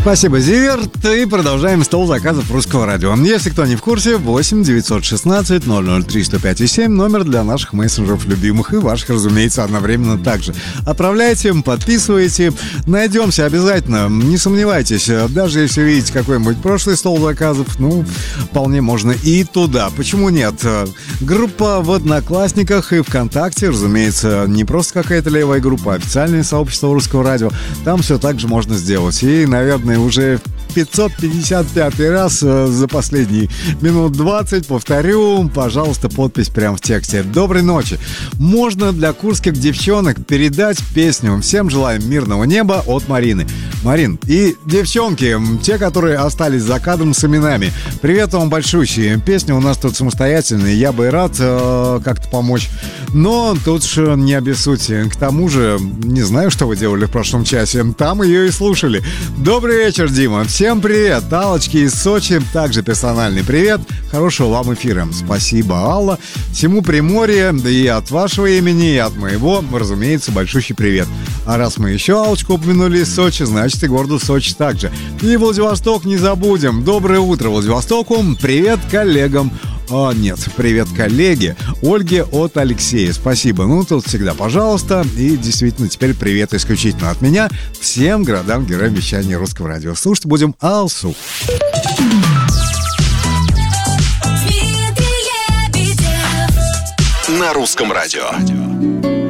Спасибо, Зиверт. И продолжаем стол заказов русского радио. Если кто не в курсе, 8 916 003 105 и 7 номер для наших мессенджеров любимых и ваших, разумеется, одновременно также. Отправляйте, подписывайте. Найдемся обязательно, не сомневайтесь. Даже если видите какой-нибудь прошлый стол заказов, вполне можно и туда. Почему нет? Группа в Одноклассниках и ВКонтакте, разумеется, не просто какая-то левая группа, а официальное сообщество русского радио. Там все так же можно сделать. И, наверное, уже 555 раз за последние минут 20 повторю, пожалуйста, подпись прямо в тексте. Доброй ночи. Можно для курских девчонок передать песню «Всем желаем мирного неба» от Марины. Марин, и девчонки, те, которые остались за кадром с именами, привет вам большущий. Песня у нас тут самостоятельная, я бы и рад как-то помочь. Но тут же не обессудьте. К тому же, не знаю, что вы делали в прошлом часе, там ее и слушали. Добрый вечер, Дима. Всем привет. Аллочки из Сочи, также персональный привет. Хорошего вам эфира. Спасибо, Алла. Всему Приморье, и от вашего имени, и от моего, разумеется, большущий привет. А раз мы еще Аллочку упомянули из Сочи, значит и городу Сочи также. И Владивосток не забудем. Доброе утро Владивостоку. Привет коллегам. Нет, привет коллеге Ольге от Алексея. Спасибо. Тут всегда пожалуйста. И действительно теперь привет исключительно от меня всем городам-героям вещания русского радио. Слушать будем Алсу. На русском радио.